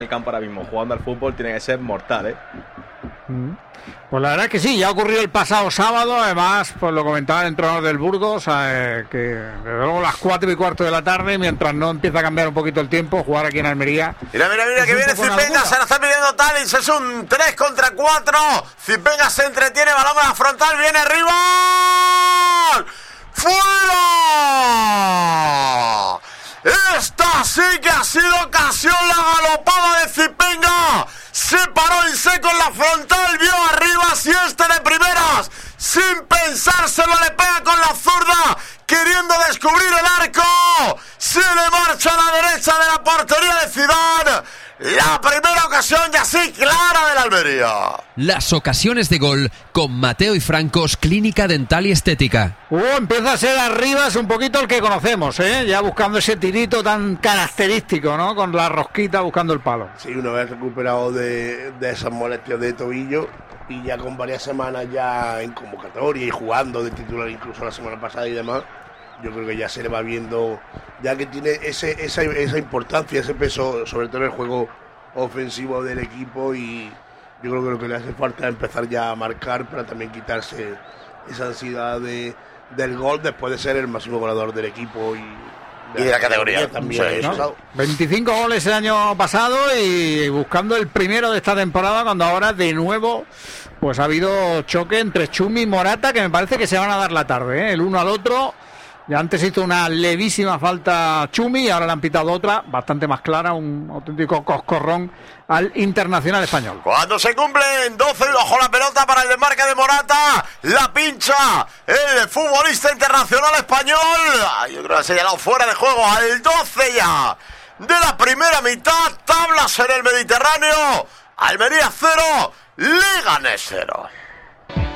este campo ahora mismo, jugando al fútbol, tiene que ser mortal, ¿eh? Pues la verdad es que sí, ya ocurrió el pasado sábado, además, pues lo comentaba el entrenador del Burgos, que desde luego las 4:15 de la tarde, mientras no empieza a cambiar un poquito el tiempo, jugar aquí en Almería. Mira, que viene Zipenga, se la está pidiendo Tallis, es un 3 contra 4, Zipenga se entretiene, balón a la frontal, viene rival, ¡fuera! Esta sí que ha sido ocasión, la galopada de Zipenga. Se paró en seco en la frontal, vio arriba, si este de primeras, sin pensárselo, le pega con la zurda, queriendo descubrir el arco. Se le marcha a la derecha de la portería de Zidane. La primera ocasión ya sí clara del Almería. Las ocasiones de gol con Mateo y Francos, Clínica Dental y Estética. Empieza a ser Arribas un poquito el que conocemos, ya buscando ese tirito tan característico, ¿no? Con la rosquita buscando el palo. Sí, una vez recuperado de esas molestias de tobillo y ya con varias semanas ya en convocatoria y jugando de titular incluso la semana pasada y demás, yo creo que ya se le va viendo, ya que tiene esa importancia, ese peso, sobre todo en el juego ofensivo del equipo, y yo creo que lo que le hace falta es empezar ya a marcar para también quitarse esa ansiedad del gol después de ser el máximo goleador del equipo y de la categoría también. Sí, ¿no? 25 goles el año pasado y buscando el primero de esta temporada, cuando ahora de nuevo pues ha habido choque entre Chumi y Morata, que me parece que se van a dar la tarde, el uno al otro. Ya antes hizo una levísima falta Chumi y ahora le han pitado otra bastante más clara, un auténtico coscorrón al Internacional español. Cuando se cumplen 12 y bajo la pelota para el desmarque de Morata, la pincha el futbolista internacional español. Yo creo que se ha señalado fuera de juego al 12 ya de la primera mitad. Tablas en el Mediterráneo. Almería 0, Leganés 0.